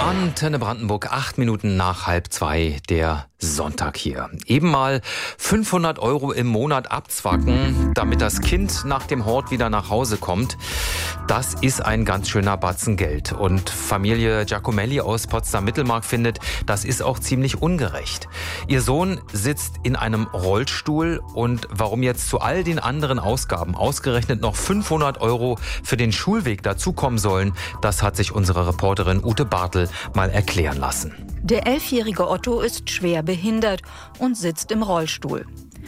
Antenne Brandenburg, 8 Minuten nach 1:30, der Sonntag hier. Eben mal 500 € im Monat abzwacken, damit das Kind nach dem Hort wieder nach Hause kommt. Das ist ein ganz schöner Batzen Geld. Und Familie Giacomelli aus Potsdam-Mittelmark findet, das ist auch ziemlich ungerecht. Ihr Sohn sitzt in einem Rollstuhl und warum jetzt zu all den anderen Ausgaben ausgerechnet noch 500 € für den Schulweg dazukommen sollen, das hat sich unsere Reporterin Ute Bartel mal erklären lassen. Der 11-jährige Otto ist schwer behindert und sitzt im Rollstuhl.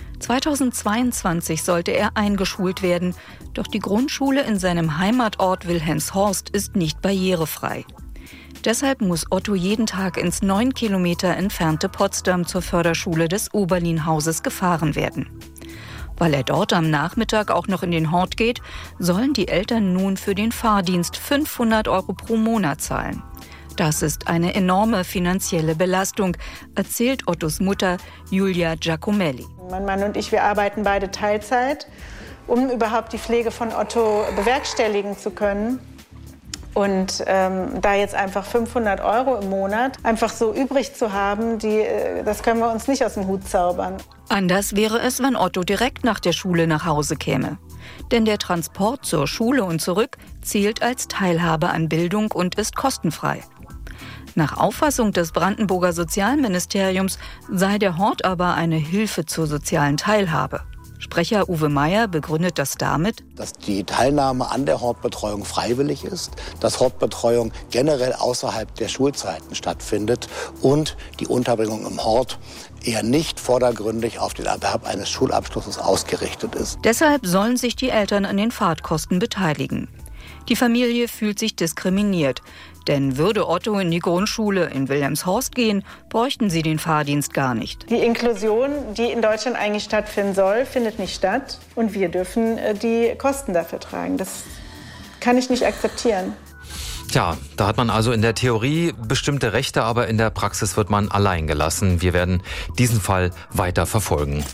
2022 sollte er eingeschult werden, doch die Grundschule in seinem Heimatort Wilhelmshorst ist nicht barrierefrei. Deshalb muss Otto jeden Tag ins 9 Kilometer entfernte Potsdam zur Förderschule des Oberlin-Hauses gefahren werden. Weil er dort am Nachmittag auch noch in den Hort geht, sollen die Eltern nun für den Fahrdienst 500 € pro Monat zahlen. Das ist eine enorme finanzielle Belastung, erzählt Ottos Mutter Julia Giacomelli. Mein Mann und ich, wir arbeiten beide Teilzeit, um überhaupt die Pflege von Otto bewerkstelligen zu können. Und da jetzt einfach 500 € im Monat einfach so übrig zu haben, das können wir uns nicht aus dem Hut zaubern. Anders wäre es, wenn Otto direkt nach der Schule nach Hause käme. Denn der Transport zur Schule und zurück zählt als Teilhabe an Bildung und ist kostenfrei. Nach Auffassung des Brandenburger Sozialministeriums sei der Hort aber eine Hilfe zur sozialen Teilhabe. Sprecher Uwe Meier begründet das damit, dass die Teilnahme an der Hortbetreuung freiwillig ist, dass Hortbetreuung generell außerhalb der Schulzeiten stattfindet und die Unterbringung im Hort eher nicht vordergründig auf den Erwerb eines Schulabschlusses ausgerichtet ist. Deshalb sollen sich die Eltern an den Fahrtkosten beteiligen. Die Familie fühlt sich diskriminiert, denn würde Otto in die Grundschule in Wilhelmshorst gehen, bräuchten sie den Fahrdienst gar nicht. Die Inklusion, die in Deutschland eigentlich stattfinden soll, findet nicht statt und wir dürfen die Kosten dafür tragen. Das kann ich nicht akzeptieren. Tja, da hat man also in der Theorie bestimmte Rechte, aber in der Praxis wird man allein gelassen. Wir werden diesen Fall weiter verfolgen.